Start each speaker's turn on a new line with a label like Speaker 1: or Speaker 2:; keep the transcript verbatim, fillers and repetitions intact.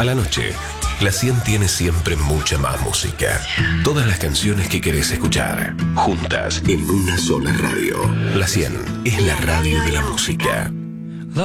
Speaker 1: A la noche, la cien tiene siempre mucha más música. Todas las canciones que querés escuchar, juntas en una sola radio. La cien es la radio de la música.